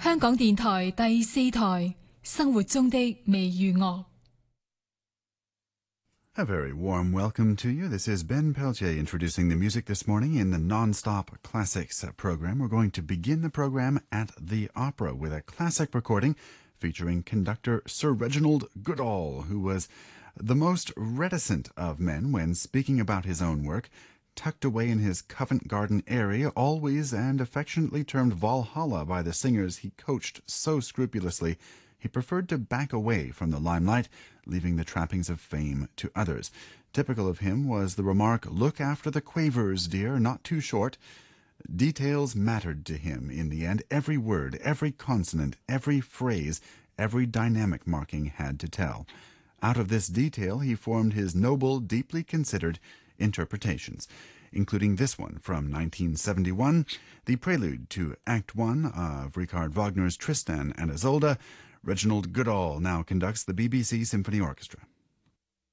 香港電台第4台生活中的微娛樂。 A very warm welcome to you. This is Ben Peltier introducing the music this morning in the Non-Stop Classics program. We're going to begin the program at the opera with a classic recording featuring conductor Sir Reginald Goodall, who was the most reticent of men when speaking about his own work. Tucked away in his Covent Garden area, always and affectionately termed Valhalla by the singers he coached so scrupulously, he preferred to back away from the limelight, leaving the trappings of fame to others. Typical of him was the remark, "Look after the quavers, dear, not too short." Details mattered to him in the end. Every word, every consonant, every phrase, every dynamic marking had to tell. Out of this detail he formed his noble, deeply considered interpretations, including this one from 1971, the prelude to Act 1 of Richard Wagner's Tristan and Isolde. Reginald Goodall now conducts the BBC Symphony Orchestra.